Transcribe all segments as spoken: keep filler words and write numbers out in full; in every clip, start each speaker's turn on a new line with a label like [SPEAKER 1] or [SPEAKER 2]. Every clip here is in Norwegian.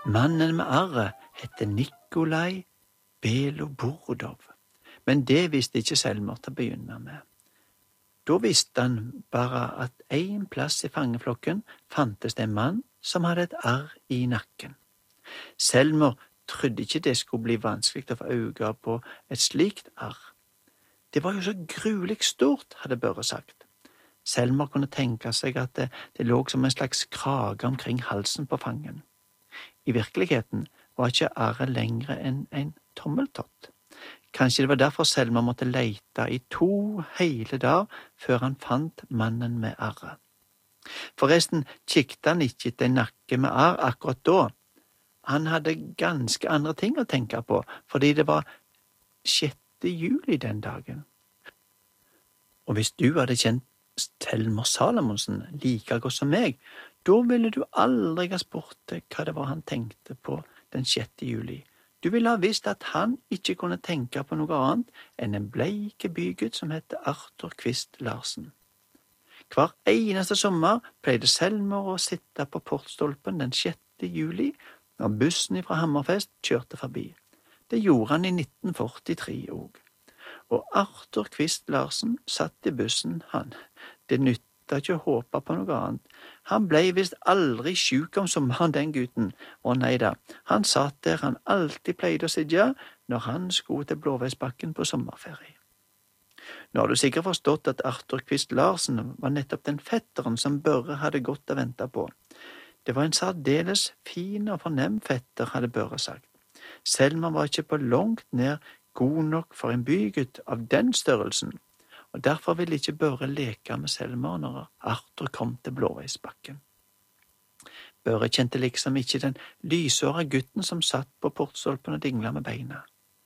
[SPEAKER 1] Mannen med arret hette Nikolai Beloborodov, men det visste ikke Selmer til å begynne med. Da visste han bare at en plass i fangeflokken fantes det en mann som hadde et arr i nakken. Selmer trodde ikke det skulle bli vanskelig å få øye på et slikt arr. Det var jo så gruelig stort, hadde Børre sagt. Selmer kunne tenke seg at det, det lå som en slags krage omkring halsen på fangen. I virkeligheten var ikke arret lengre enn en tommeltott. Kanskje det var derfor Selmer måtte leite i to hele dager før han fant mannen med arret. Forresten kikket han ikke etter en nakke med arr akkurat da. Han hadde ganske andre ting å tenke på, fordi det var sjette juli den dagen. Og hvis du hadde kjent Selmer Salomonsen like godt som meg, da ville du aldri ha spurt hva det var han tenkte på den sjette juli. Du ville ha visst at han ikke kunne tenke på noe annet enn en bleike bygutt som het Arthur Kvist Larsen. Hver eneste sommer pleide Selmer å sitte på portstolpen den sjette juli når bussen fra Hammerfest kjørte forbi. Det gjorde han i nitten førtitre òg. Og Arthur Kvist Larsen satt i bussen, han. Det nytta ikke å håpe på noe annet. Han ble visst aldri sjuk om sommeren, den gutten. Og nei da, han satt der han alltid pleide å sitte når han skulle til Blåveisbakken på sommerferie. Nå har du sikkert forstått at Arthur Kvist Larsen var nettopp den fetteren som Børre hadde gått og ventet på. Det var en særdeles fin og fornem fetter, hadde Børre sagt. Selmer var ikke på langt ned god nok for en bygutt av den størrelsen, og derfor ville ikke Børre leke med Selmer når Arthur kom til Blåveisbakken. Børre kjente liksom ikke den lysåra gutten som satt på portstolpen og dingla med beina.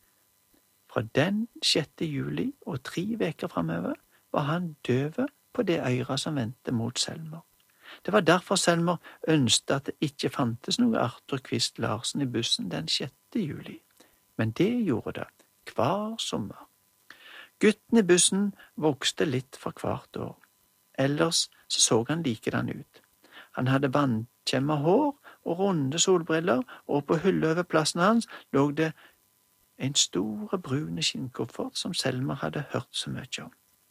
[SPEAKER 1] Fra den sjette juli og tre veker framover var han døve på det øyra som vendte mot Selmer. Det var derfor Selmer ønsket at det ikke fantes noe Arthur Kvist Larsen i bussen den sjette juli, men det gjorde det hver sommer. Gutten i bussen vokste litt for hvert år. Ellers så så han likedan ut. Han hadde vannkjemmet hår og runde solbriller, og på hylla over plassen hans lå det en store brune skinnkoffert som Selmer hadde hørt så mye om.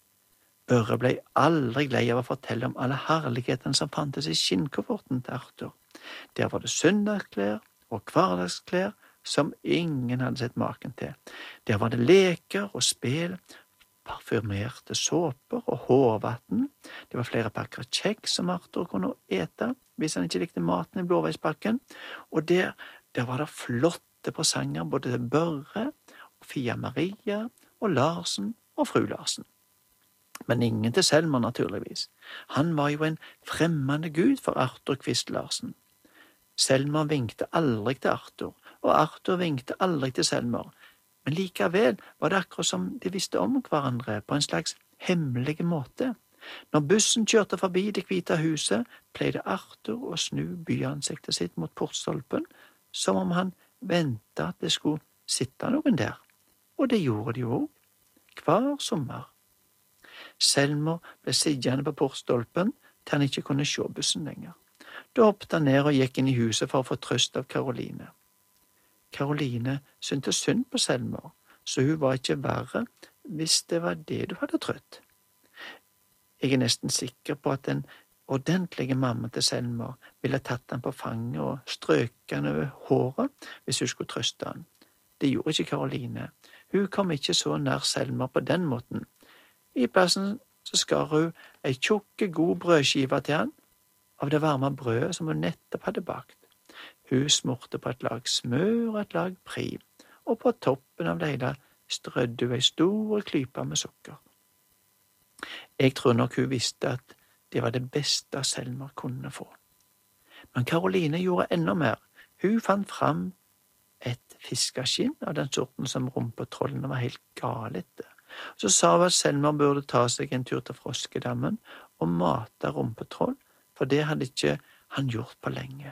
[SPEAKER 1] Børre ble aldri lei av å fortelle om alle herlighetene som fantes i skinnkofferten til Arthur. Der var det søndagsklær og hverdagsklær som ingen hadde sett maken til. Der var det leker og spel, parfymerte såper og hårvatten. Det var flere pakker kjeks som Arthur kunne ete hvis han ikke likte maten i Blåveisbakken. Og der, der var det flotte presanger både til Børre og Fia Maria og Larsen og fru Larsen. Men ingen til Selmer, naturligvis. Han var jo en fremmende gud for Arthur Kvist Larsen. Selmer vinkte aldri til Arthur, og Arthur vinkte aldri til Selmer, men likevel var det akkurat som de visste om hverandre på en slags hemmelig måte. Når bussen kjørte forbi det hvite huset, pleide Arthur å snu byansiktet sitt mot portstolpen, som om han ventet at det skulle sitte noen der. Og det gjorde de jo hver sommer. Selmer ble sittende på portstolpen til han ikke kunne se bussen lenger. Da hoppet han ned og gikk inn i huset for å få trøst av Karoline. Karoline syntes synd på Selmer, så hun var ikke verre hvis det var det du hadde trodd. Jeg er nesten sikker på at den ordentlige mamma til Selmer ville tatt han på fanget og strøket han over håret hvis hun skulle trøste han. Det gjorde ikke Karoline. Hun kom ikke så nær Selmer på den måten. I plassen så skar hun ei tjukke, god brødskive til han av det varme brødet som hun nettopp hadde bakt. Hun smurte på et lag smør og et lag pri, og på toppen av det hele strødde hun ei stor klype med sukker. Jeg tror nok hun visste at det var det beste Selmer kunne få. Men Karoline gjorde enda mer. Hun fant fram et fiskeskinn av den sorten som rumpetrollene var helt gale etter. Så sa hun at Selmer burde ta seg en tur til Froskedammen og mate rumpetroll, for det hadde ikke han gjort på lenge.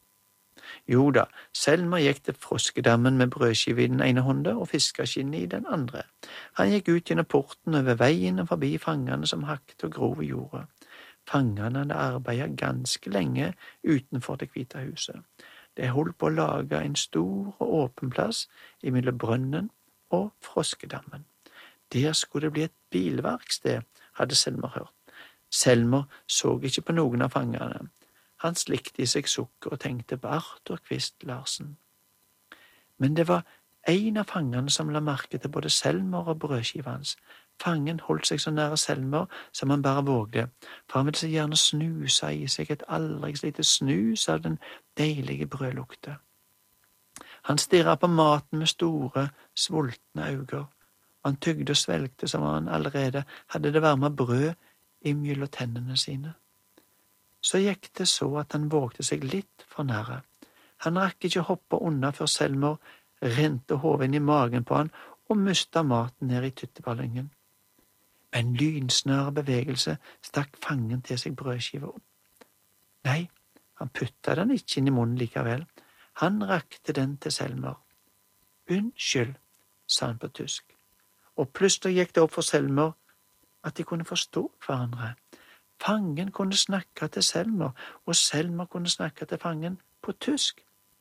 [SPEAKER 1] Jo da, Selmer gikk til Froskedammen med brødskive i den ene hånden og fiskeskinnet i den andre. Han gikk ut gjennom porten over veien og forbi fangene som hakket og grov i jorda. Fangene hadde arbeidet ganske lenge utenfor det hvite huset. De holdt på å lage en stor og åpen plass imellom brønnen og froskedammen. Der skulle det bli et bilverksted, hadde Selmer hørt. Selmer så ikke på noen av fangene. Han slikte i seg sukker og tenkte på Arthur Kvist Larsen. Men det var en av fangene som la merke til både Selmer og brødskiva hans. Fangen holdt seg så nære Selmer som han bare vågde, for han ville så gjerne snuse i seg et aldri lite snus av den deilige brødlukta. Han stirret på maten med store, sultne øyne, og han tygde og svelgte som om han allerede hadde det varme brød imellom tennene sine. Så gikk det så at han vågte seg litt for nære. Han rakk ikke hoppe unna før Selmer rente hodet inn i magen på han og mista maten ned i tytteballingen. Med en lynsnare bevegelse stakk fangen til seg brødskiva opp. Nei, han putta den ikke inn i munnen likevel. Han rakte den til Selmer. Unnskyld, sa han på tysk. Og plutselig gikk det opp for Selmer at de kunne forstå hverandre. Fangen kunne snakke til Selmer, og Selmer kunne snakke til fangen på tysk.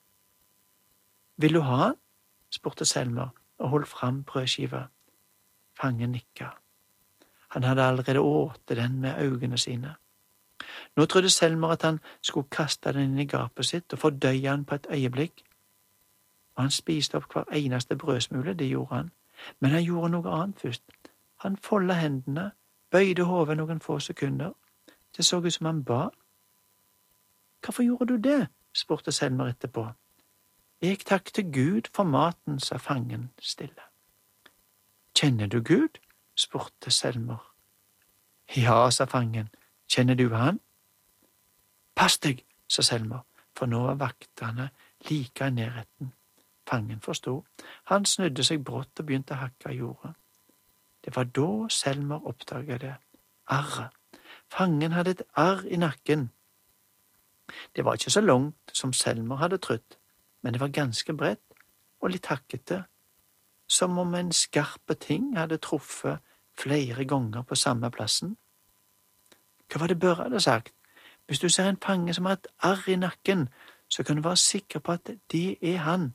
[SPEAKER 1] Vil du ha han? Spurte Selmer og holdt fram brødskiva. Fangen nikka. Han hadde allerede åtet den med øynene sine. Nå trodde Selmer at han skulle kaste den inn i gapet sitt og fordøye han på et øyeblikk. Og han spiste opp hver eneste brødsmule, det gjorde han. Men han gjorde noe annet først. Han foldet hendene, bøyde hodet noen få sekunder. Det så ut som han ba. Hvorfor gjorde du det? Spurte Selmer etterpå. Jeg takkte Gud for maten, sa fangen stille. Kjenner du Gud? Spurte Selmer. Ja, sa fangen. Kjenner du han? Pass deg, sa Selmer, for nå var vaktene like i nærheten. Fangen forstod. Han snudde seg brått og begynte å hakke i jordet. Det var da Selmer oppdaget det. Arret. Fangen hadde et arr i nakken. Det var ikke så langt som Selmer hadde trodd, men det var ganske bredt og litt hakkete, som om en skarpe ting hadde truffet flere ganger på samme plassen. Hva var det Børre hadde sagt? Hvis du ser en fange som har et arr i nakken, så kan du være sikker på at det er han.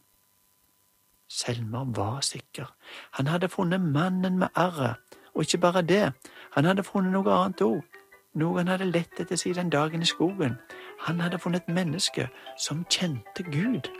[SPEAKER 1] Selmer var sikker. Han hadde funnet mannen med arret, og ikke bare det, han hadde funnet noe annet også. Noe han hadde lett etter siden dagen i skogen. Han hadde funnet et menneske som kjente Gud.